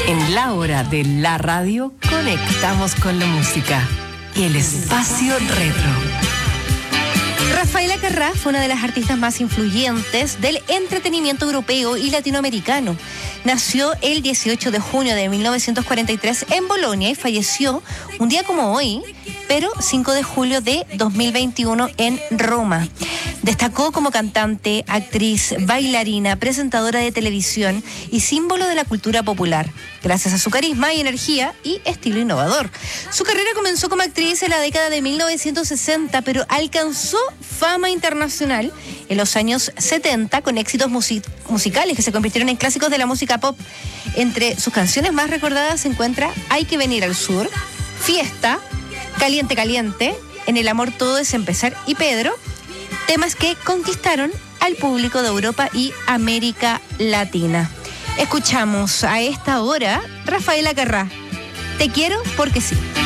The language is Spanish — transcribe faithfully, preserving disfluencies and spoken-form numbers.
En la hora de la radio, conectamos con la música y el espacio retro. Rafaela Carrà fue una de las artistas más influyentes del entretenimiento europeo y latinoamericano. Nació el dieciocho de junio de mil novecientos cuarenta y tres en Bolonia y falleció un día como hoy, pero cinco de julio de dos mil veintiuno en Roma. Destacó como cantante, actriz, bailarina, presentadora de televisión y símbolo de la cultura popular, gracias a su carisma y energía y estilo innovador. Su carrera comenzó como actriz en la década de mil novecientos sesenta, pero alcanzó fama internacional en los años setenta con éxitos music- musicales que se convirtieron en clásicos de la música pop. Entre sus canciones más recordadas se encuentra Hay que venir al sur, Fiesta, Caliente Caliente, En el amor todo es empezar y Pedro, temas que conquistaron al público de Europa y América Latina. Escuchamos a esta hora Rafaela Carrà, Te quiero porque sí.